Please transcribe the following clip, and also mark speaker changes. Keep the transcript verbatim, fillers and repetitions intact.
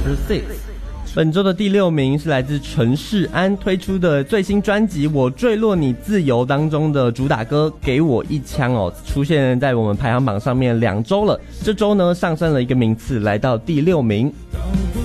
Speaker 1: Number Six。本周的第六名是来自陈世安推出的最新专辑《我坠落你自由》当中的主打歌《给我一枪》哦，出现在我们排行榜上面两周了，这周呢上升了一个名次，来到第六名。
Speaker 2: 当不